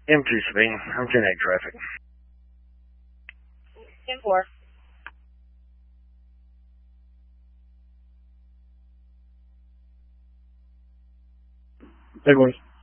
M2 Sabine. I'm 10-8 traffic. 10-4. Hey, boys.